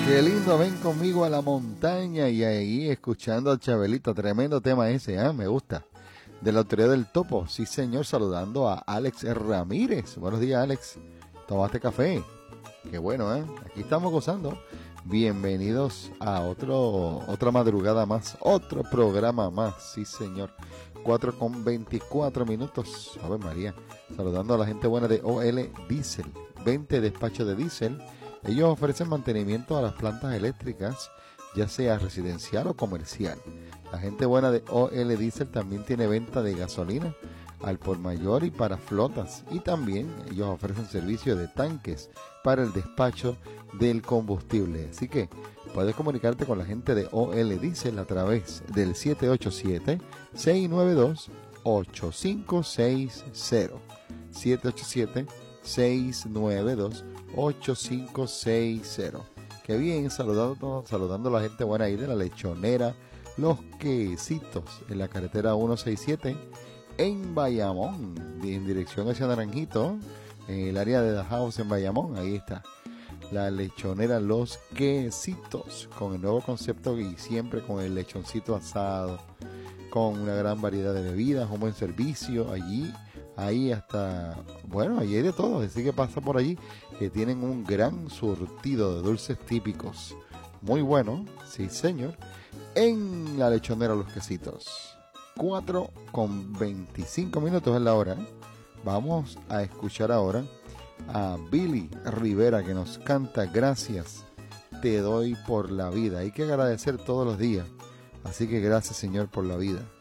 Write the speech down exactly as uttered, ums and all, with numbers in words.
Qué lindo, ven conmigo a la montaña y ahí escuchando al Chabelito, tremendo tema ese, ¿eh? Me gusta. De la Autoridad del Topo, sí señor, saludando a Alex Ramírez. Buenos días, Alex. ¿Tomaste café? Qué bueno, ¿eh? Aquí estamos gozando. Bienvenidos a otro otra madrugada más, otro programa más, sí señor. cuatro con veinticuatro minutos. A ver, María, saludando a la gente buena de O L Diesel, veinte despachos de diésel. Ellos ofrecen mantenimiento a las plantas eléctricas, ya sea residencial o comercial. La gente buena de O L Diesel también tiene venta de gasolina al por mayor y para flotas. Y también ellos ofrecen servicio de tanques para el despacho del combustible. Así que puedes comunicarte con la gente de O L Diesel a través del siete ocho siete, seis nueve dos, ocho cinco seis cero. siete ocho siete, seis nueve dos, ocho cinco seis cero. Qué bien, saludando, saludando a la gente buena ahí de la Lechonera Los Quesitos en la carretera ciento sesenta y siete en Bayamón, en dirección hacia Naranjito, en el área de The House en Bayamón. Ahí está la Lechonera Los Quesitos, con el nuevo concepto y siempre con el lechoncito asado, con una gran variedad de bebidas, un buen servicio allí. Ahí hasta, bueno, allí hay de todo, así que pasa por allí, que tienen un gran surtido de dulces típicos, muy bueno, sí señor, en la Lechonera Los Quesitos. cuatro con veinticinco minutos es la hora. Vamos a escuchar ahora a Billy Rivera, que nos canta Gracias te doy por la vida. Hay que agradecer todos los días, así que gracias Señor por la vida.